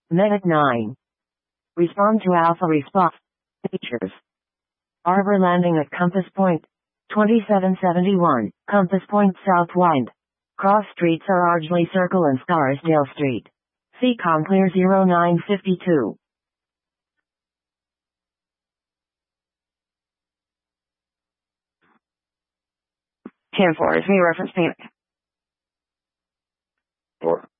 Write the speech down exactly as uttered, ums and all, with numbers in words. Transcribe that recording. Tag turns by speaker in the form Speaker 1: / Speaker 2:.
Speaker 1: Medic nine. Respond to Alpha response. Features. Arbor landing at Compass Point. twenty-seven seventy-one, Compass Point South Wind. Cross streets are Ardsley Circle and Scarsdale Street. C COM clear zero nine fifty-two. ten four is me reference Phoenix. four.